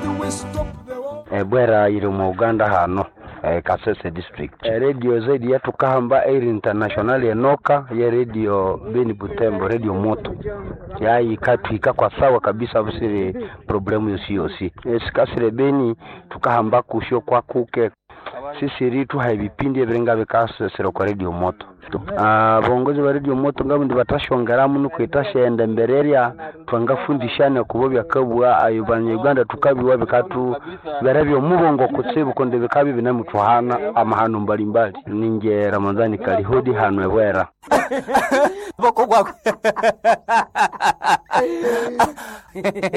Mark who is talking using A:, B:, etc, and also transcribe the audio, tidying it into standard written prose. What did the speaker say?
A: Bwera iri mu Uganda hano Kasese district. Radio zaidi ya tukahamba Air International enoka ya radio Beni Butembo radio moto ya ikatwika kwa sawa kabisa busire problemu yosi sikasire Beni tukahamba kusho kwa kuke sisi ritu haibipindi birenga bikasesero kwa radio moto. Bongozi wa radio moto ngabo ndi batashongera muno kwitasha ende mbereria twangafundishane kubobya kabwa ayubanye Uganda tukabiwa bikatu barabyo mubongo kutsebu konde bikabi binamutwahana amahano mbalimbali ninge Ramadhani kalihodi hanwe bwera
B: boko gwako